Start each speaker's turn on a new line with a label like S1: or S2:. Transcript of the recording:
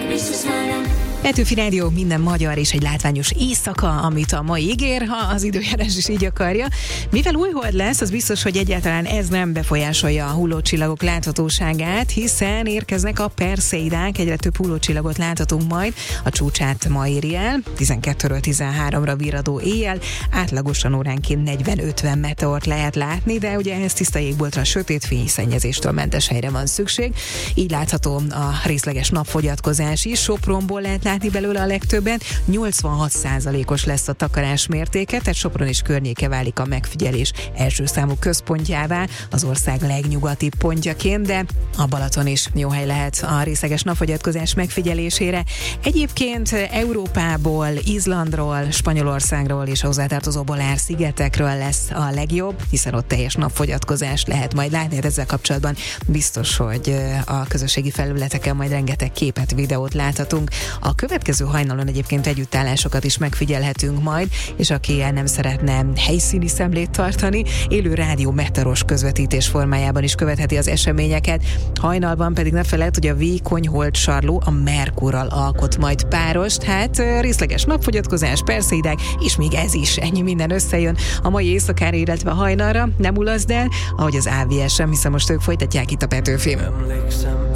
S1: Petőfi Rádió, minden magyar és egy látványos éjszaka, amit a mai ígér, ha az időjárás is így akarja. Mivel újhold lesz, az biztos, hogy egyáltalán ez nem befolyásolja a hullócsillagok láthatóságát, hiszen érkeznek a perseidák, egyre több hullócsillagot láthatunk majd, a csúcsát ma éri el, 12-ről 13-ra virradó éjjel, átlagosan óránként 40-50 meteort lehet látni, de ugye ehhez tiszta jégboltra, sötét fényszennyezéstől mentes helyre van szükség. Így látható a részleges napfogyatkozás is, Sopronból lehet látni belőle a legtöbbet, 86%-os lesz a takarás mértéke, tehát Sopron és környéke válik a megfigyelés első számú központjává, az ország legnyugatibb pontjaként, de a Balaton is jó hely lehet a részleges napfogyatkozás megfigyelésére. Egyébként Európából, Izlandról, Spanyolországról és a hozzátartozó Balear-szigetekről lesz a legjobb, hiszen ott teljes napfogyatkozást lehet majd látni, hát ezzel kapcsolatban biztos, hogy a közösségi felületeken majd rengeteg képet, videót láthatunk. A következő hajnalon egyébként együttállásokat is megfigyelhetünk majd, és aki el nem szeretne helyszíni szemlét tartani, élő rádió meteoros közvetítés formájában is követheti az eseményeket. Hajnalban pedig ne feledd, hogy a vékony holdsarló a Merkurral alkot majd párost, hát részleges napfogyatkozás, perseidák, és még ez is, ennyi minden összejön a mai éjszakára, illetve hajnalra. Nem ulaszd el, ahogy az AVS sem, hiszen most ők folytatják itt a Petőfin.
S2: Emlékszem